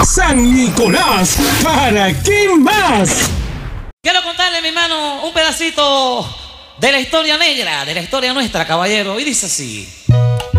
San Nicolás, ¿para qué más? Quiero contarle, mi hermano, un pedacito de la historia negra, de la historia nuestra, caballero. Y dice así.